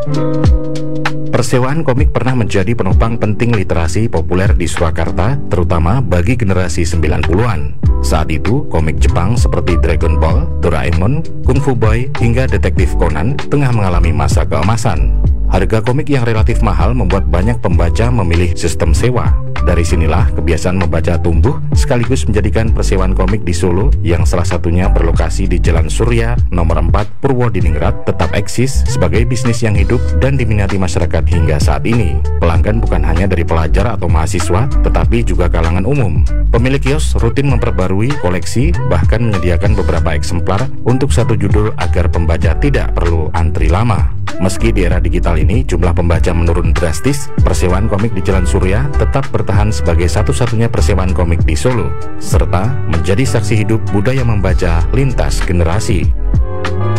Persewaan komik pernah menjadi penopang penting literasi populer di Surakarta, terutama bagi generasi 90-an. Saat itu, komik Jepang seperti Dragon Ball, Doraemon, Kung Fu Boy, hingga Detektif Conan tengah mengalami masa keemasan. Harga komik yang relatif mahal membuat banyak pembaca memilih sistem sewa. Dari sinilah kebiasaan membaca tumbuh, sekaligus menjadikan persewaan komik di Solo yang salah satunya berlokasi di Jalan Surya nomor 4 Purwodiningrat tetap eksis sebagai bisnis yang hidup dan diminati masyarakat hingga saat ini. Pelanggan bukan hanya dari pelajar atau mahasiswa, tetapi juga kalangan umum. Pemilik kios rutin memperbarui koleksi, bahkan menyediakan beberapa eksemplar untuk satu judul agar pembaca tidak perlu antri lama. Meski di era digital ini jumlah pembaca menurun drastis, persewaan komik di Jalan Surya tetap bertahan sebagai satu-satunya persewaan komik di Solo, serta menjadi saksi hidup budaya membaca lintas generasi.